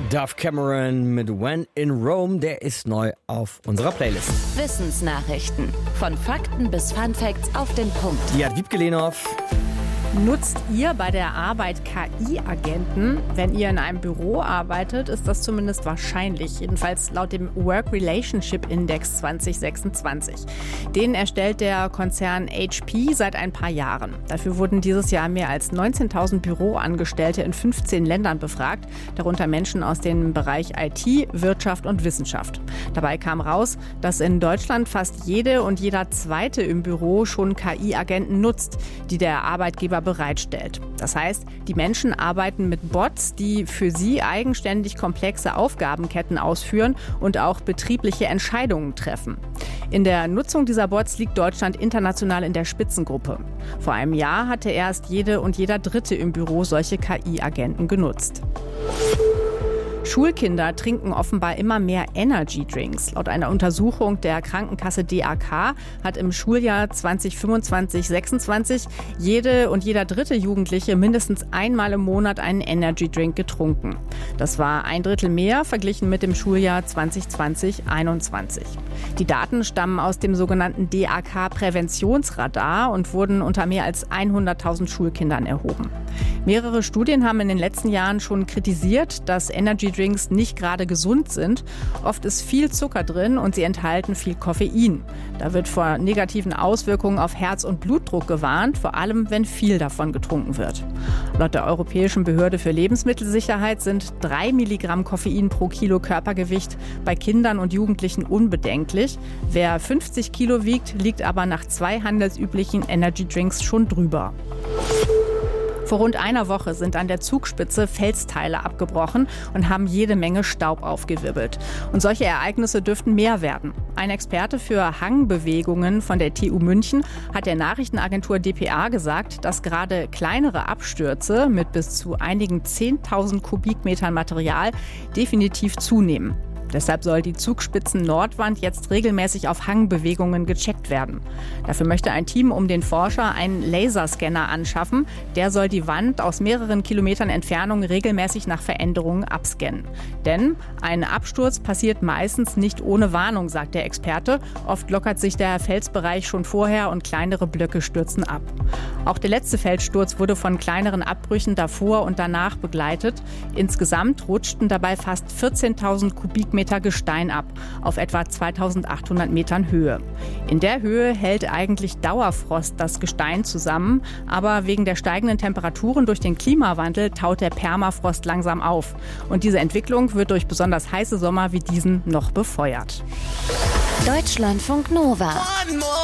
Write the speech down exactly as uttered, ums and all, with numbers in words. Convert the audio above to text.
Dove Cameron mit When in Rome, der ist neu auf unserer Playlist. Wissensnachrichten. Von Fakten bis Funfacts auf den Punkt. Die hat Wiebke-Lehnhoff. Nutzt ihr bei der Arbeit K I-Agenten? Wenn ihr in einem Büro arbeitet, ist das zumindest wahrscheinlich. Jedenfalls laut dem Work Relationship Index zwanzig sechsundzwanzig. Den erstellt der Konzern H P seit ein paar Jahren. Dafür wurden dieses Jahr mehr als neunzehntausend Büroangestellte in fünfzehn Ländern befragt, darunter Menschen aus dem Bereich I T, Wirtschaft und Wissenschaft. Dabei kam raus, dass in Deutschland fast jede und jeder Zweite im Büro schon K I-Agenten nutzt, die der Arbeitgeber bereitstellt. Das heißt, die Menschen arbeiten mit Bots, die für sie eigenständig komplexe Aufgabenketten ausführen und auch betriebliche Entscheidungen treffen. In der Nutzung dieser Bots liegt Deutschland international in der Spitzengruppe. Vor einem Jahr hatte erst jede und jeder Dritte im Büro solche K I-Agenten genutzt. Schulkinder trinken offenbar immer mehr Energy-Drinks. Laut einer Untersuchung der Krankenkasse D A K hat im Schuljahr zwanzig fünfundzwanzig sechsundzwanzig jede und jeder dritte Jugendliche mindestens einmal im Monat einen Energy-Drink getrunken. Das war ein Drittel mehr verglichen mit dem Schuljahr zwanzig zwanzig einundzwanzig. Die Daten stammen aus dem sogenannten D A K-Präventionsradar und wurden unter mehr als hunderttausend Schulkindern erhoben. Mehrere Studien haben in den letzten Jahren schon kritisiert, dass Energy-Drinks nicht gerade gesund sind. Oft ist viel Zucker drin und sie enthalten viel Koffein. Da wird vor negativen Auswirkungen auf Herz- und Blutdruck gewarnt, vor allem wenn viel davon getrunken wird. Laut der Europäischen Behörde für Lebensmittelsicherheit sind drei Milligramm Koffein pro Kilo Körpergewicht bei Kindern und Jugendlichen unbedenklich. Wer fünfzig Kilo wiegt, liegt aber nach zwei handelsüblichen Energy-Drinks schon drüber. Vor rund einer Woche sind an der Zugspitze Felsteile abgebrochen und haben jede Menge Staub aufgewirbelt. Und solche Ereignisse dürften mehr werden. Ein Experte für Hangbewegungen von der T U München hat der Nachrichtenagentur D P A gesagt, dass gerade kleinere Abstürze mit bis zu einigen zehntausend Kubikmetern Material definitiv zunehmen. Deshalb soll die Zugspitzen-Nordwand jetzt regelmäßig auf Hangbewegungen gecheckt werden. Dafür möchte ein Team um den Forscher einen Laserscanner anschaffen. Der soll die Wand aus mehreren Kilometern Entfernung regelmäßig nach Veränderungen abscannen. Denn ein Absturz passiert meistens nicht ohne Warnung, sagt der Experte. Oft lockert sich der Felsbereich schon vorher und kleinere Blöcke stürzen ab. Auch der letzte Felssturz wurde von kleineren Abbrüchen davor und danach begleitet. Insgesamt rutschten dabei fast vierzehntausend Kubikmeter Gestein ab, auf etwa zweitausendachthundert Metern Höhe. In der Höhe hält eigentlich Dauerfrost das Gestein zusammen, aber wegen der steigenden Temperaturen durch den Klimawandel taut der Permafrost langsam auf. Und diese Entwicklung wird durch besonders heiße Sommer wie diesen noch befeuert. Deutschlandfunk Nova.